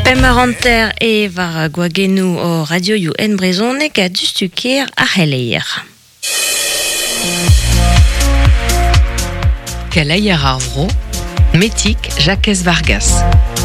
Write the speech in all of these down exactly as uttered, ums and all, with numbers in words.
Pemaranter e var gwagenou o radio you en brezonek a dustuker a heleier. Keleier ar vro, metik Jacques Vargas.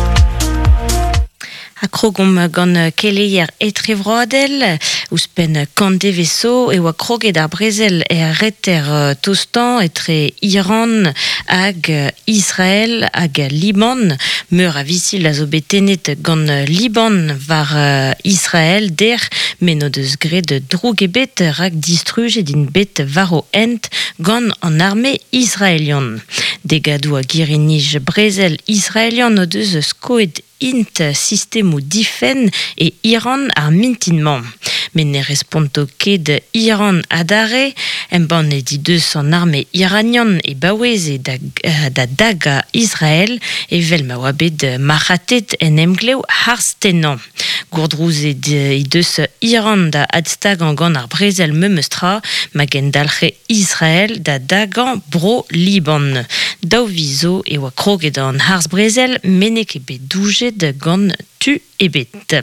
A krogom gant keleier etrevroadel, ouspen kandeveso e oa kroget ar brezel e a retter tostan etre Iran hag Israel hag Liban, meur a visil a zo betenet gant Liban var Israel der, men o deus gret droug-ebet rak distruge din bet varo ent gant an arme israelian. Degadou a girinij brezel israelian o deus skoet int sistemo difen e Iran ar mintinman. Men ne responto ket Iran adare, en ban e di deus an arme iranian e baweze da, da daga Israel e vel ma oa bet machatet en emgleo harstenan. Gourdrouz e deus Iran da adstag an gant ar brezel memeustra, ma gen dalche Israel da dagan bro Liban. Daou vizo e oa kroget an harz brezel menek e bet doujet gant tu e bet.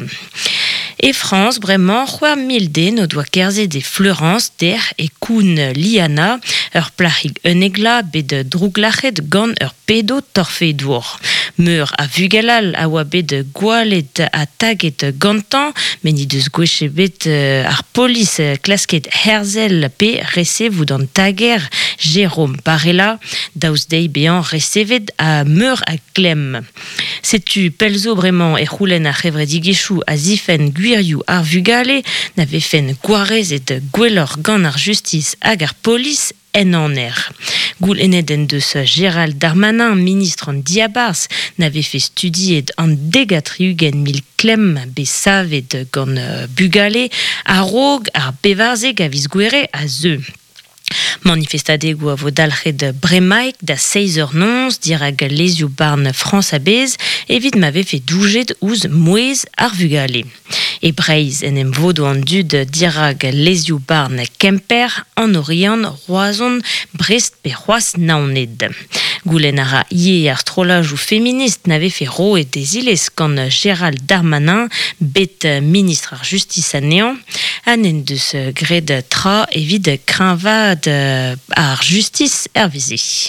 Et France, vraiment, c'hwar milde no doa kerze de Florence der e koun liana, ur plachig unegla bet drouglachet gant ur pedo torfedour. Meur a vugalal a oa bet gwalet a taget gantan, men i deus gweche bet uh, ar polis uh, klasket herzel pe resevout an tager Jérôme Barella, daouz dei bean resevet a meur a glem. Setu pelzo bremañ e c'houlenn a c'hevre digechou a zifen gwirioù ar vugale, n'ave fen gwarez et gwellor gant ar justice hag ar polis en an er. Goul enet en deus Gérald Darmanin, ministre an diabars, n'ave fe studiet an degatriugen mil klem be savet gant uh, bugale, a rog ar bevarzeg a viz gwere a zeu. Manifestadeg oa vo dalc'het bremaik da seiz eur nonz dirag lezioù barn France a bez, evit m'ave fe doujet ouz mouez ar vugale. E breiz en em vodo an dud dirag lezioù barn Kemper an orian roazon Brest pe c'hoaz naoned. Goulenn ara ie ar strolajou féministe n'ave fe roet des iles gant Gérald Darmanin, bet ministre ar justice anean, an en deus gret tra evit krinvad ar justice erveze.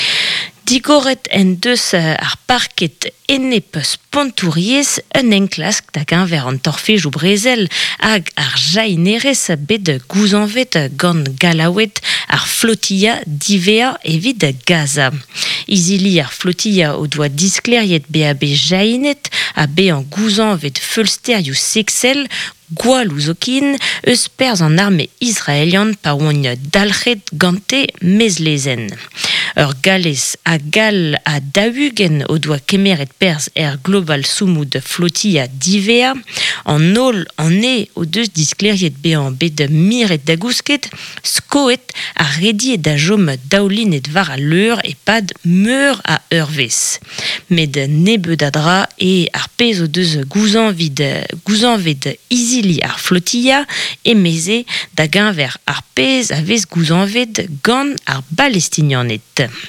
Digoret en deus ar parket enep spontouriez un enklask da ganver an torfejou brezel hag ar jainerez bet gouzanvet gant galawet ar flotilla divea evit Gaza. Izili ar flotilla o doa diskleriet be a be jainet a be an gouzanvet feulsterioù sexel gwal ouzokin eus perz an arme israelian pa oan dalchet gante mezlezen. Ur galez a gal a dahugen o doa kemeret perz er global soumoud flotilla divea, an nol an e o deus diskleriet be an bet miret da gousket, skoet a redi da jom daoulin et var a leur e pad meur a eurvez. Med nebeud a dra e ar pez o deus gouzanvid gouzanvet izili ar flotilla e meze da ganver ar pez a vez gouzanvet gant ar palestinianet.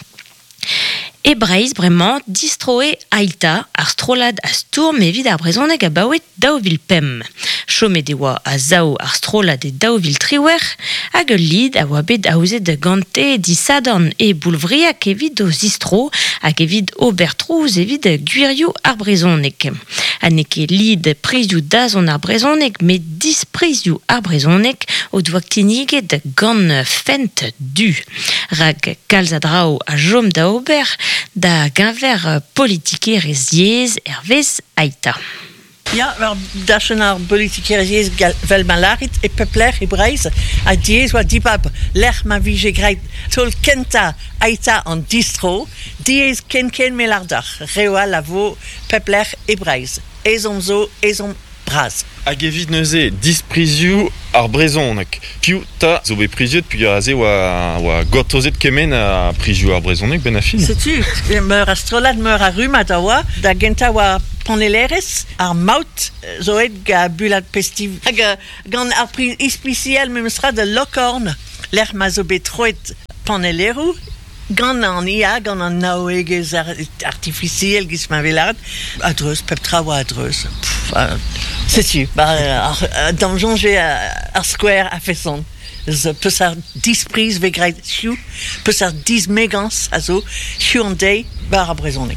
E breiz bremañ distroe ailta ar strolad a stourm evit ar brezhoneg a baouet daouvil pem. Chomet e oa a zao ar strolad e daouvil triwer hag ul lid a oa bet aouzet gante disadorn e boulvriak evit o zistro hag evit obertrouz evit gwirioù ar brezhoneg. Anneke lid prizioù dazon ar brezhoneg, met disprizioù ar brezhoneg o doa kliniget gant fent du. Rag kalz a drao a jom da ober da ganver politikerez yez ervez aita. Ja, maar daschen ar politiker yez vel malarit e pepler e breiz a diez oa dibab lec'h ma vije greit tol kenta aita an distro, diez ken ken melardar, reoa la vo pepler e breiz. Ezom zo, ezom braz. Hag evit neuze disprizioù ar brezhoneg. Piou ta zo bet priziet pu aze oa, oa gortozet kemen a priziou ar brezhoneg ben a fin. Setu, meur a strolad meur a rumat a oa, da genta oa panelerez ar maout zoet ga bulat pestiv. Hag gant ar priz ispiciel memestra de lokorn, l'er ma zo bet troet panelerou, Gant an ia, gant an naoegez artificiel gis ma velad, adreus, pep tra oa adreus. C'est tu, bah, dans jonge ar square a fesson. Peus ar dispriz ve greit chiu, peus ar dis megans a zo, chiu an dei, bar a brezonek.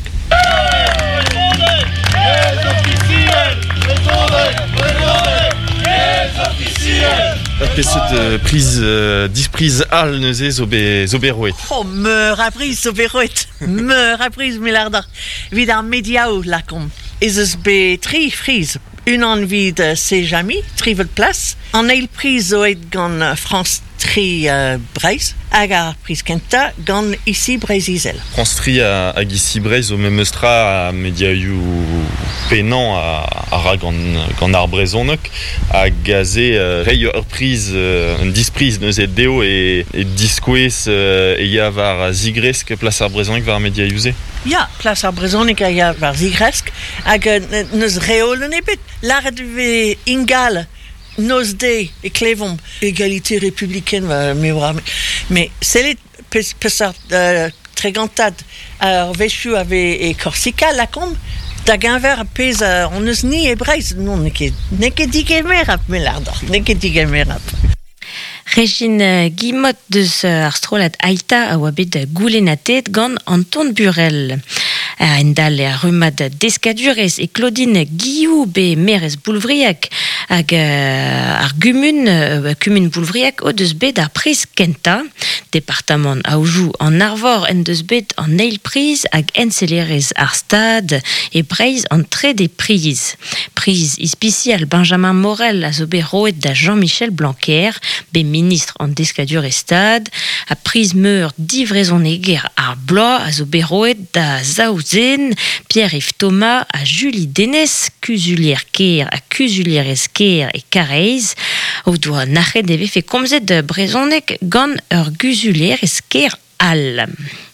La peseut de prise, euh, disprise al neuze zo be, zo be roet. Oh, meur a priz zo be roet. Meur a priz milardar. Vid ar mediao lakom. Ez eus be tri friz. Un an vid uh, sejami, tri vet plas. An eil priz zo et gant uh, France tri uh, Breiz. Hag ar priz kenta gant isi Breiz izel. France tri a, a gisi Breiz zo memeustra a mediaioù penan a, a ra gant, gant ar brezhonok a gaze uh, rei ur priz, uh, un disprise neuze deo e, e diskouez uh, e ya var zigresk plas ar brezhonok var mediaioù-se. Ja, plas ar brezhonok a ya var zigresk hag uh, neus reolen ebet. Laret ve ingal nos de e klevon égalité républicaine mais mais c'est pesar uh, tregantad ar vechu ave e Corsica la kom da ganver pez uh, on eus ni e Breiz non neket neket digemerap melardor neket digemerap. Régine Guimot deus ar strolat aita a oa bet goulenatet gant Anton Burel. A endal e rumad deskadurez e Claudine Guillou be merez boulvriak hag uh, ar gumun, uh, kumun boulvriak o deus bet ar priz kenta, departement aoujou an arvor en deus bet an eil priz hag enselerez ar stad e Breiz an tre de priz. Priz ispicial Benjamin Morel a zo bet roet da Jean-Michel Blanquer, be ministre an deskadure stad, a priz meur divrezon eger ar bloa a zo bet roet da Zaouzen, Pierre-Yves Thomas a Julie Denez, kuzulier ker a kuzulierez ker e kareiz, o doa nachet eve fe komzet de brezonek gant ur guzulierez ker al.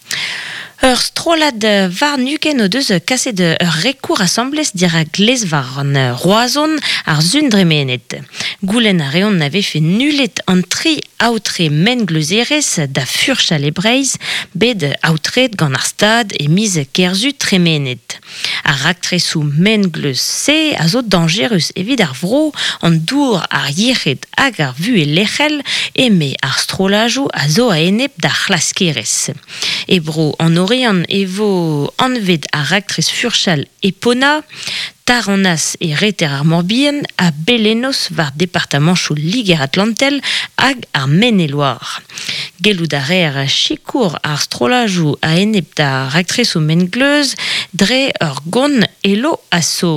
Ur strolad var nuken o deus kaset ur rekour assemblez dira glez var an roazon ar zundremenet. Goulen a reon n'ave fait nulet an tri aotre men gleuzerez da furchal e Breiz bet aotret gant ar stad e miz kerzu tremenet. A raktresou men gleuz se a zo dangerus evit ar vro an dour ar yechet hag ar vu e lechel eme ar strolajou a zo a enep da c'hlaskerez. E bro an orian evo anvet a raktrez furchal e pona, Tarannas e reter ar Morbihan a belenos var departamanchou liger atlantel hag ar Maine-et-Loire. Gelout a reer chikour ar strolajou a enep da raktreso men-gleuz dre ur gon elo aso.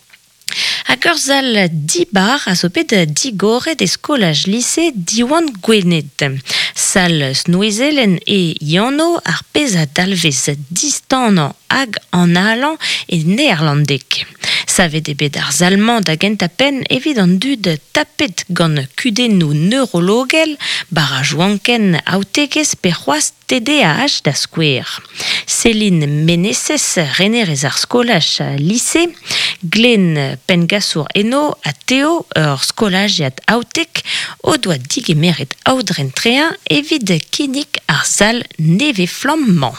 Hag ur zal dibar a zo bet digoret e skolaj lise diwan gwenet. Sal snouezelen e yano ar pez a dalvez distanan hag an alan e neerlandek. Savet ebet ar zalmant da gent a pen evit an dud tapet gant kudennoù neurologel bar a joanken aotekez per c'hoaz T D A H da skouer. Céline Méneses renerez ar skolaj a lise, Glenn Pengassour eno a Théo ur skolajiat aotek o doa digemeret aodren trean evit kinnik ar zal neve flammant.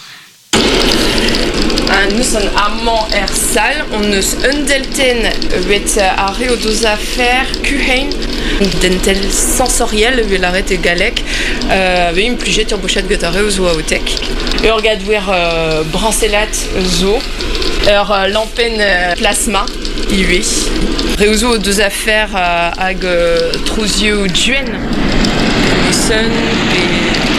Uh, nous sommes amant er sal, on nous undelten wet a reo doz afer kuhein dentel sensoriel ve l'arret e galek uh, ve im plujet ur bochat get a reo zo aotek. Ur gadwer uh, brancelat zo, ur uh, lampen uh, plasma iwe. Reo zo doz afer uh, hag uh, trouzio duen. Sun et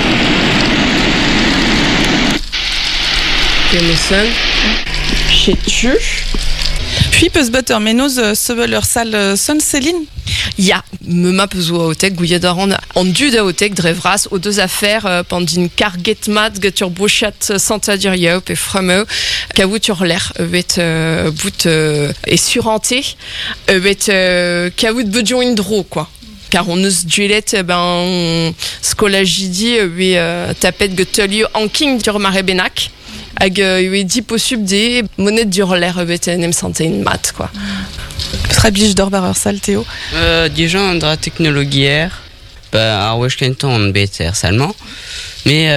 Emerson, chez tu. Puis peus butter menoz sevel ur sal son Céline. Ya, me ma peus o aotek gouillet an an dud aotek drevras o deus afer uh, pandin karget mat get ur bochat santadur yaop e fremeu kaout ur ler evet uh, bout uh, e surante evet uh, kaout bedion indro quoi. Car on eus duelet ben skolajidi oui uh, tapet getolio anking dur mare benak. Hag eo di posub de monet dur ler ebet nem santein mat quoi. Petra blij d'or bar ur sal Théo. Euh, déjà an dra technologier, bah ar wech kentan an bet er salman, mais